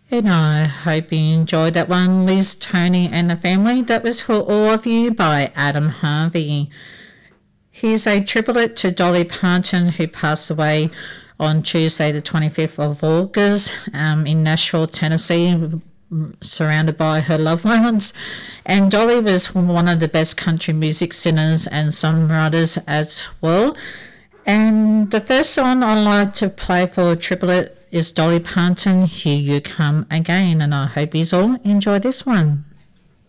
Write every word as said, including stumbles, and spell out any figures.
And I hope you enjoyed that one, Liz, Tony and the family. That was For All of You by Adam Harvey. Here's a triplet to Dolly Parton, who passed away on Tuesday the twenty-fifth of August um, in Nashville, Tennessee, surrounded by her loved ones. And Dolly was one of the best country music singers and songwriters as well. And the first song I'd like to play for a triplet is Dolly Parton, Here You Come Again, and I hope you all enjoy this one.